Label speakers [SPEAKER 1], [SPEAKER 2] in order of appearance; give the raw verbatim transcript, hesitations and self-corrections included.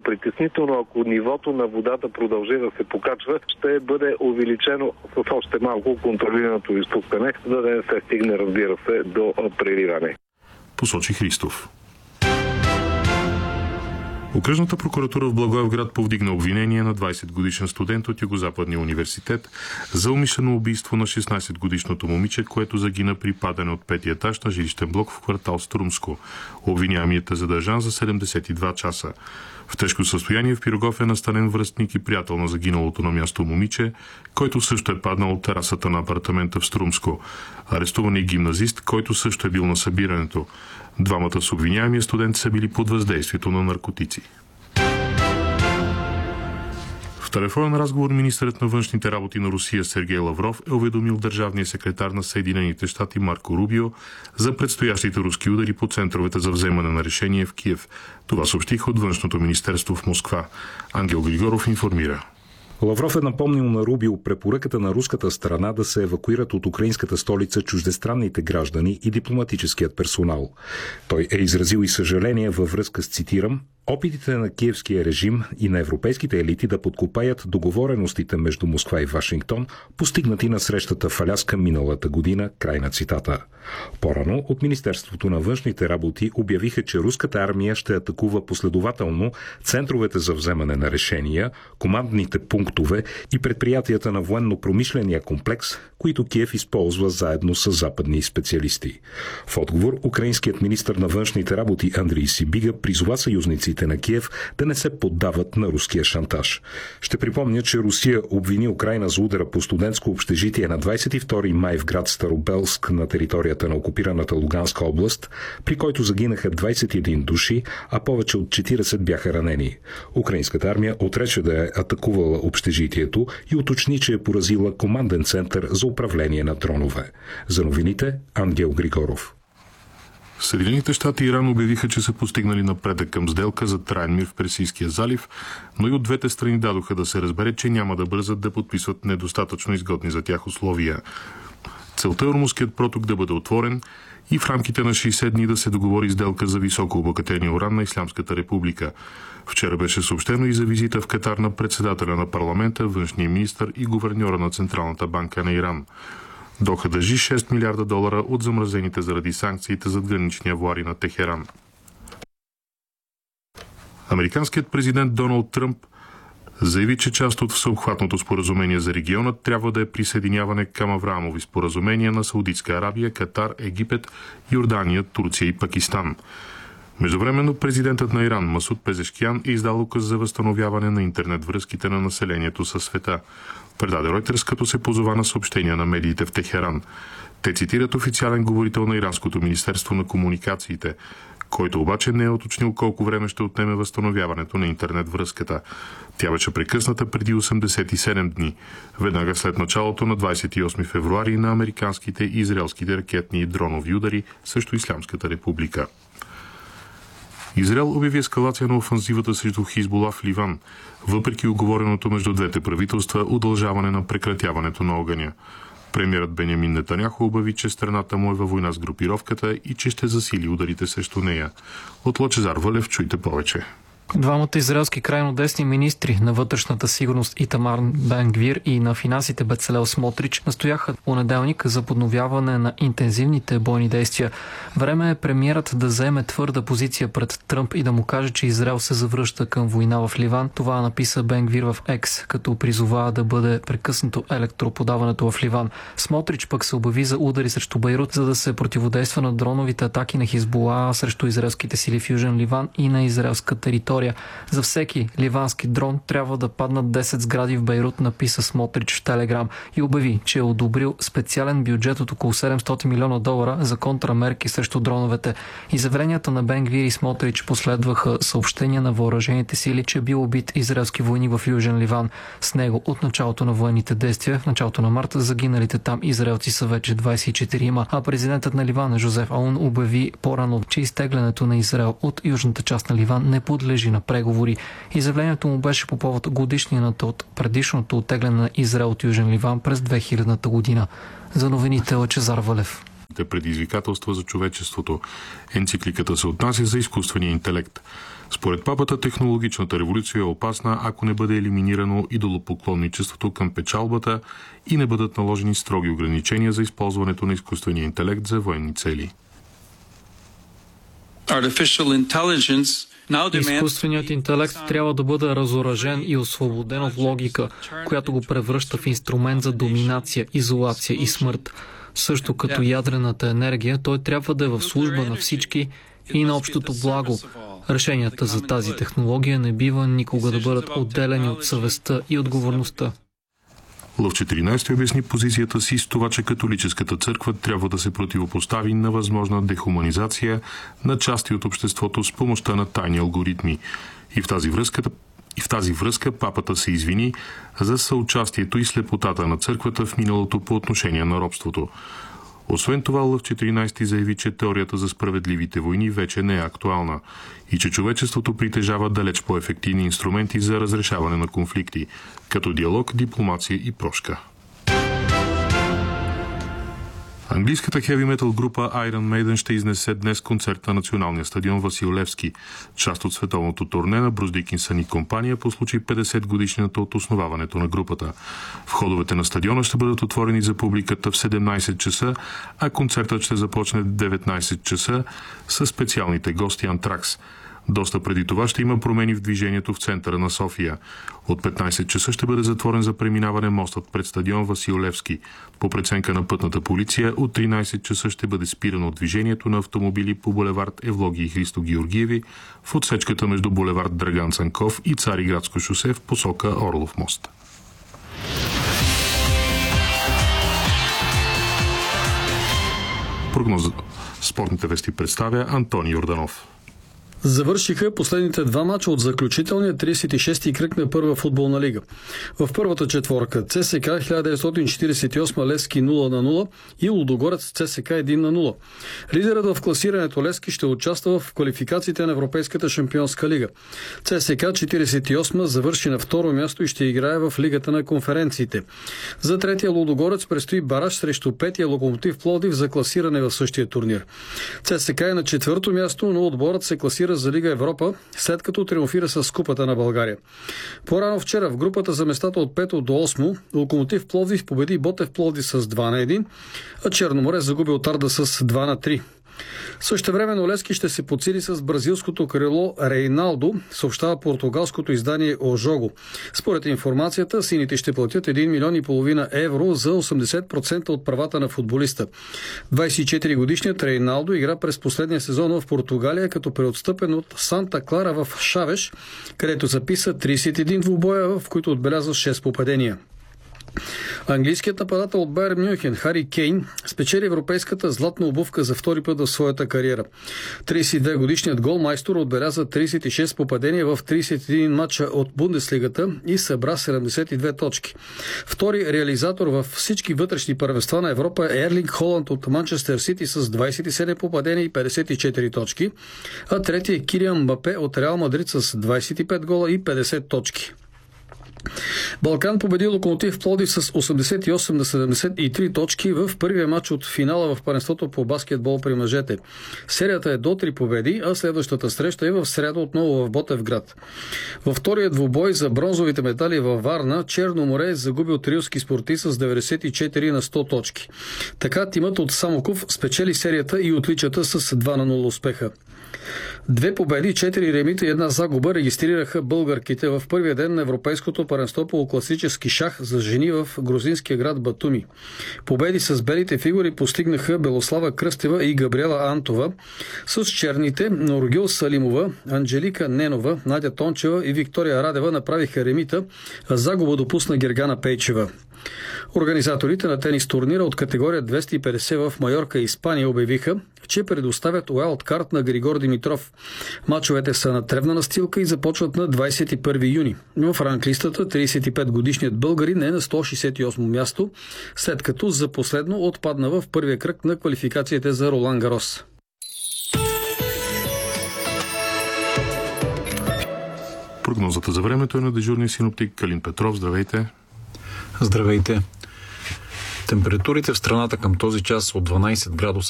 [SPEAKER 1] притеснително, ако нивото на водата продължи да се покачва, ще бъде увеличено с още малко контролираното изпускане, за да не се стигне, разбира се, до преливане.
[SPEAKER 2] Посочи Христов. Окръжната прокуратура в Благоевград повдигна обвинение на двайсетгодишен студент от Югозападния университет за умишлено убийство на шестнайсетгодишното момиче, което загина при падане от пети етаж на жилищен блок в квартал Струмско. Обвиняемият е задържан за седемдесет и два часа. В тежко състояние в Пирогов е настанен връстник и приятел на загиналото на място момиче, който също е паднал от терасата на апартамента в Струмско. Арестуван е гимназист, който също е бил на събирането. Двамата с обвиняемия студент са били под въздействието на наркотици. В телефонен разговор министърът на външните работи на Русия Сергей Лавров е уведомил държавния секретар на Съединените щати Марко Рубио за предстоящите руски удари по центровете за вземане на решение в Киев. Това съобщиха от Външното министерство в Москва. Ангел Григоров информира.
[SPEAKER 3] Лавров е напомнил на Рубио препоръката на руската страна да се евакуират от украинската столица чуждестранните граждани и дипломатическият персонал. Той е изразил и съжаление във връзка с, цитирам, опитите на киевския режим и на европейските елити да подкопаят договореностите между Москва и Вашингтон, постигнати на срещата в Аляска миналата година, край на цитата. По-рано от Министерството на външните работи обявиха, че руската армия ще атакува последователно центровете за вземане на решения, командните пунктове и предприятията на военно-промишления комплекс, които Киев използва заедно с западни специалисти. В отговор, украинският министър на външните работи Андрий Сибига призова съюзници на Киев да не се поддават на руския шантаж. Ще припомня, че Русия обвини Украйна за удара по студентско общежитие на двайсет и втори май в град Старобелск на територията на окупираната Луганска област, при който загинаха двайсет и един души, а повече от четирийсет бяха ранени. Украинската армия отрече да е атакувала общежитието и уточни, че е поразила команден център за управление на дронове. За новините Ангел Григоров.
[SPEAKER 2] Съединените щати и Иран обявиха, че са постигнали напредък към сделка за траен мир в Персийския залив, но и от двете страни дадоха да се разбере, че няма да бързат да подписват недостатъчно изгодни за тях условия. Целта е Ормузският проток да бъде отворен и в рамките на шейсет дни да се договори сделка за високо обогатения уран на Ислямската република. Вчера беше съобщено и за визита в Катар на председателя на парламента, външния министър и гуверньора на Централната банка на Иран. Доха държи шест милиарда долара от замразените заради санкциите задгранични авуари на Техеран. Американският президент Доналд Тръмп заяви, че част от всеобхватното споразумение за региона трябва да е присъединяване към Авраамови споразумения на Саудитска Арабия, Катар, Египет, Йордания, Турция и Пакистан. Междувременно президентът на Иран Масуд Пезешкиян е издал указ за възстановяване на интернет връзките на населението със света. Предаде Ройтерс, като се позова на съобщения на медиите в Техеран. Те цитират официален говорител на Иранското министерство на комуникациите, който обаче не е уточнил колко време ще отнеме възстановяването на интернет връзката. Тя беше прекъсната преди осемдесет и седем дни, веднага след началото на двайсет и осми февруари на американските и израелските ракетни и дронови удари срещу Ислямската република. Израел обяви ескалация на офанзивата срещу Хизбула в Ливан, въпреки уговореното между двете правителства удължаване на прекратяването на огъня. Премиерът Бенямин Нетаняху обяви, че страната му е във война с групировката и че ще засили ударите срещу нея. От Лъчезар Вълев чуйте повече.
[SPEAKER 4] Двамата израелски крайно десни министри на вътрешната сигурност Итамар Бен Гвир и на финансите Бецалел Смотрич настояха в понеделник за подновяване на интензивните бойни действия. Време е премиерът да заеме твърда позиция пред Тръмп и да му каже, че Израел се завръща към война в Ливан. Това написа Бен Гвир в Екс, като призова да бъде прекъснато електроподаването в Ливан. Смотрич пък се обяви за удари срещу Бейрут, за да се противодейства на дроновите атаки на Хизбула срещу израелските сили в Южен Ливан и на израелска територия. За всеки ливански дрон трябва да паднат десет сгради в Бейрут, написа Смотрич в Телеграм и обяви, че е одобрил специален бюджет от около седемстотин милиона долара за контрамерки срещу дроновете. Изявленията на Бен Гвир и Смотрич последваха съобщения на въоръжените сили, че е бил убит израелски войник в Южен Ливан. С него от началото на военните действия, в началото на март, загиналите там израелци са вече двайсет и четирима, а президентът на Ливан Жозеф Аун обяви по-рано, че изтеглянето на Израел от южната част на Ливан не подлежи на преговори. Изявлението му беше по повод годишнината от предишното оттегляне на Израел от Южен Ливан през две хилядната година. За новините Лъчезар Вълев.
[SPEAKER 2] предизвикателства за човечеството. Енцикликата се отнася за изкуствения интелект. Според папата, технологичната революция е опасна, ако не бъде елиминирано идолопоклонничеството към печалбата и не бъдат наложени строги ограничения за използването на изкуствения интелект за военни цели.
[SPEAKER 4] Изкуственият интелект трябва да бъде разоръжен и освободен от логика, която го превръща в инструмент за доминация, изолация и смърт. Също като ядрената енергия, той трябва да е в служба на всички и на общото благо. Решенията за тази технология не бива никога да бъдат отделени от съвестта и отговорността.
[SPEAKER 2] Лъв четиринайсети обясни позицията си с това, че католическата църква трябва да се противопостави на възможна дехуманизация на части от обществото с помощта на тайни алгоритми. И в тази връзка, и в тази връзка папата се извини за съучастието и слепотата на църквата в миналото по отношение на робството. Освен това, Лъв четиринайсети заяви, че теорията за справедливите войни вече не е актуална и че човечеството притежава далеч по-ефективни инструменти за разрешаване на конфликти, като диалог, дипломация и прошка. Английската хеви метал група Iron Maiden ще изнесе днес концерт на националния стадион Васил Левски, част от световното турне на Брус Дикинсън и компания по случай петдесет годишнината от основаването на групата. Входовете на стадиона ще бъдат отворени за публиката в седемнайсет часа, а концертът ще започне в деветнайсет часа с специалните гости Антракс. Доста преди това ще има промени в движението в центъра на София. От петнайсет часа ще бъде затворен за преминаване мостът пред стадион Васил Левски. По преценка на пътната полиция, от тринайсет часа ще бъде спирано движението на автомобили по булевард Евлоги и Христо Георгиеви в отсечката между булевард Драган Цанков и Цариградско шосе в посока Орлов мост. Прогноза спортните вести представя Антони Йорданов.
[SPEAKER 5] Завършиха последните два мача от заключителния трийсет и шести кръг на първа футболна лига. В първата четворка ЦСКА хиляда деветстотин четирийсет и осма Левски нула на нула и Лудогорец ЦСКА едно на нула. Лидерът в класирането Левски ще участва в квалификациите на Европейската шампионска лига. ЦСКА четирийсет и осма завърши на второ място и ще играе в Лигата на конференциите. За третия Лудогорец предстои бараж срещу петия Локомотив Пловдив за класиране в същия турнир. ЦСКА е на четвърто място, но отборът се класира за Лига Европа, след като триумфира с Купата на България. По-рано вчера в групата за местата от пето до осмо Локомотив Пловдив победи Ботев Пловдив с два на едно, а Черноморе загуби от Арда с два на три. Същевременно Левски ще се подсили с бразилското крило Рейналдо, съобщава португалското издание Ожого. Според информацията, сините ще платят един милион и половина евро за осемдесет процента от правата на футболиста. двайсет и четири годишният Рейналдо игра през последния сезон в Португалия, като преотстъпен от Санта Клара в Шавеш, където записа трийсет и един двубоя, в които отбеляза шест попадения. Английският нападател от Байер Мюнхен Хари Кейн спечели европейската златна обувка за втори път в своята кариера. трийсет и две годишният голмайстор отбеляза трийсет и шест попадения в трийсет и един матча от Бундеслигата и събра седемдесет и две точки. Втори реализатор във всички вътрешни първенства на Европа е Ерлинг Холанд от Манчестър Сити с двайсет и седем попадения и петдесет и четири точки, а трети е Килиан Мбапе от Реал Мадрид с двайсет и пет гола и петдесет точки. Балкан победи Локомотив Пловдив с осемдесет и осем на седемдесет и три точки в първия матч от финала в първенството по баскетбол при мъжете. Серията е до три победи, а следващата среща е в сряда отново в Ботевград. Във втория двубой за бронзовите медали във Варна Черноморе загуби от рилски спорти с деветдесет и четири на сто точки. Така тимът от Самоков спечели серията и отличата с два на нула успеха. Две победи, четири ремита и една загуба регистрираха българките в първия ден на Европейското първенство по класически шах за жени в грузинския град Батуми. Победи с белите фигури постигнаха Белослава Кръстева и Габриела Антова, с черните Норгил Салимова, Анджелика Ненова, Надя Тончева и Виктория Радева направиха ремита, а загуба допусна Гергана Пейчева. Организаторите на тенис турнира от категория двеста и петдесет в Майорка и Испания обявиха, че предоставят уайлдкарт на Григор Димитров. Мачовете са на тревна настилка и започват на двайсет и първи юни. В ранглистата трийсет и пет годишният българин е на сто шейсет и осмо място, след като за последно отпадна в първия кръг на квалификациите за Ролан Гарос.
[SPEAKER 2] Прогнозата за времето е на дежурния синоптик Калин Петров. Здравейте!
[SPEAKER 6] Здравейте! Температурите в страната към този час от дванайсет градуса